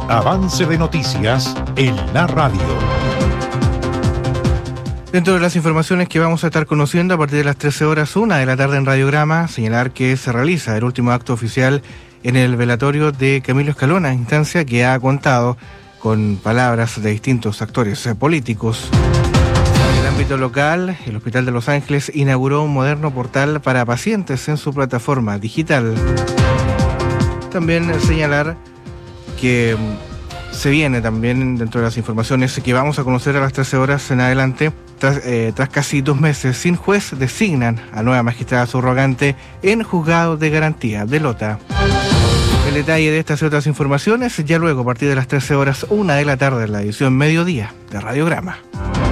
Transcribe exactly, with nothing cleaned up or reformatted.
Avance de noticias en la radio. Dentro de las informaciones que vamos a estar conociendo a partir de las trece horas, una de la tarde en Radiograma, señalar que se realiza el último acto oficial en el velatorio de Camilo Escalona, instancia que ha contado con palabras de distintos actores políticos. En el ámbito local, el Hospital de Los Ángeles inauguró un moderno portal para pacientes en su plataforma digital. También señalar que se viene también dentro de las informaciones que vamos a conocer a las trece horas en adelante. Tras, eh, tras casi dos meses sin juez, designan a nueva magistrada subrogante en juzgado de garantía de Lota. El detalle de estas y otras informaciones ya luego a partir de las trece horas, una de la tarde en la edición Mediodía de Radiograma.